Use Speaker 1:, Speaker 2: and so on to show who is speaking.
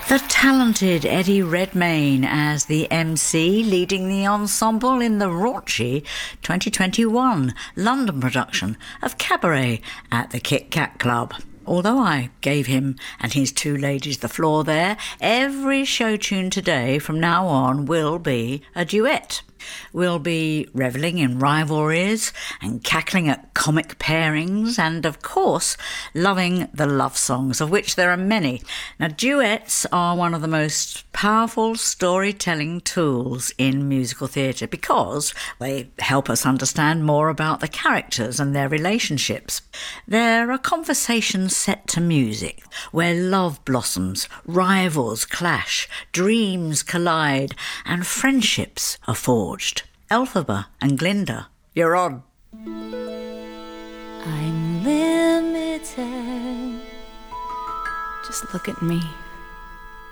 Speaker 1: The talented Eddie Redmayne as the MC, leading the ensemble in the raunchy 2021 London production of Cabaret at the Kit Kat Club. Although I gave him and his two ladies the floor there, every show tune today from now on will be a duet. We'll be revelling in rivalries and cackling at comic pairings and, of course, loving the love songs, of which there are many. Now, duets are one of the most powerful storytelling tools in musical theatre because they help us understand more about the characters and their relationships. They're a conversation set to music where love blossoms, rivals clash, dreams collide and friendships are forged. Elphaba and Glinda, you're on.
Speaker 2: I'm limited. Just look at me.